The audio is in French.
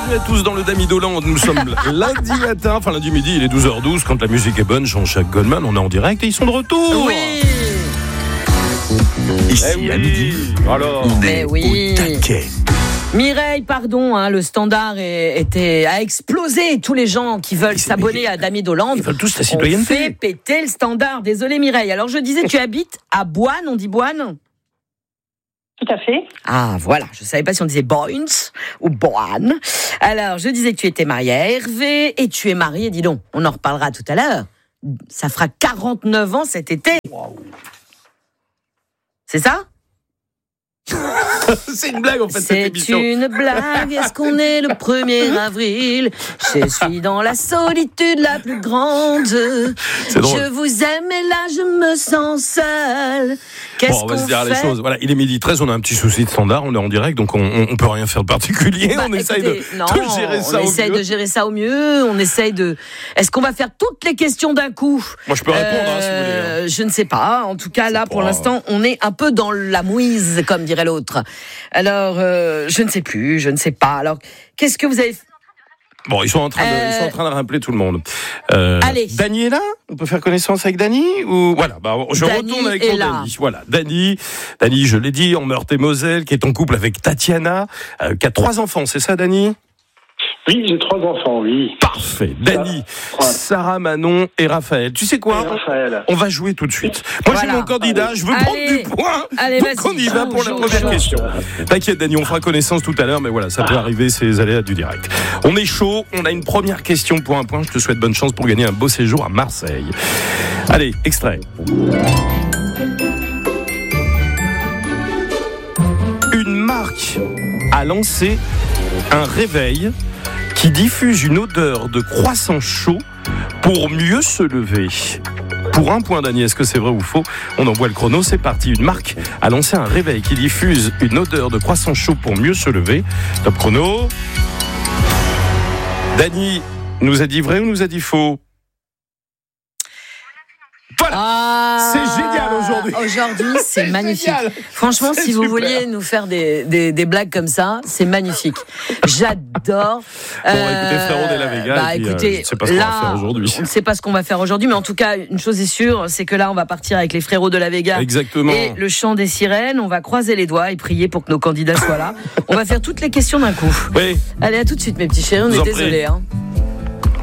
Bienvenue à tous dans le Damidoland. Nous sommes lundi matin, enfin lundi midi, il est 12h12. Quand la musique est bonne, Jean-Jacques Goldman, on est en direct et ils sont de retour. Oui. Ici à midi, alors, on est au taquet. Mireille, pardon, le standard a explosé. Tous les gens qui veulent s'abonner à Damidoland, ils veulent tous la citoyenneté. On fait péter le standard. Désolé Mireille. Alors je disais, tu habites à Boine, on dit Boine ? Tout à fait. Ah, voilà. Je ne savais pas si on disait Boines ou Boine. Alors, je disais que tu étais mariée à Hervé et tu es mariée, dis donc, on en reparlera tout à l'heure. Ça fera 49 ans cet été. Wow. C'est ça ? C'est une blague en fait, cette émission. C'est une blague, est-ce qu'on est le 1er avril ? Je suis dans la solitude la plus grande. Je vous aime et là je me sens seule. Qu'est-ce on va qu'on se dire fait ? les choses. Voilà, il est 12h13, on a un petit souci de standard, on est en direct, donc on peut rien faire de particulier. On essaye de gérer ça au mieux. On essaye de gérer ça au mieux. On essaye de. Est-ce qu'on va faire toutes les questions d'un coup ? Moi, je peux répondre, si vous voulez. Je ne sais pas. En tout cas, là, pour l'instant, on est un peu dans la mouise, comme dirait l'autre. Alors, je ne sais plus, je ne sais pas. Alors, qu'est-ce que vous avez fait ? Bon, ils sont en train de rappeler tout le monde. Allez. Dany est là ? On peut faire connaissance avec Dany ou voilà, je Dany retourne avec mon Dany. Voilà, Dany, je l'ai dit, en Meurthe-et-Moselle, qui est en couple avec Tatiana, qui a 3 enfants, c'est ça, Dany ? Oui, j'ai 3 enfants, oui. Parfait. Dany, Sarah, Manon et Raphaël. Tu sais quoi ? On va jouer tout de suite. Moi, j'ai mon candidat, je veux prendre du point. Donc on y va pour la première question. T'inquiète, Dany, on fera connaissance tout à l'heure, mais voilà, ça peut arriver, c'est les aléas du direct. On est chaud, on a une première question pour un point. Je te souhaite bonne chance pour gagner un beau séjour à Marseille. Allez, extrait. Une marque a lancé un réveil qui diffuse une odeur de croissant chaud pour mieux se lever. Pour un point, Dany, est-ce que c'est vrai ou faux ? On envoie le chrono, c'est parti. Une marque a lancé un réveil qui diffuse une odeur de croissant chaud pour mieux se lever. Top chrono. Dany nous a dit vrai ou nous a dit faux ? Voilà, c'est génial aujourd'hui. Aujourd'hui, c'est magnifique. Génial. Franchement, si vous vouliez nous faire des blagues comme ça, c'est magnifique. J'adore. Bon, écoutez, frérot de la Vega, écoutez, c'est pas ce qu'on va faire aujourd'hui. On ne sait pas ce qu'on va faire aujourd'hui, mais en tout cas, une chose est sûre, c'est que là, on va partir avec les frérots de la Vega. Exactement. Et le chant des sirènes. On va croiser les doigts et prier pour que nos candidats soient là. On va faire toutes les questions d'un coup. Oui. Allez, à tout de suite, mes petits chéris. On est désolés.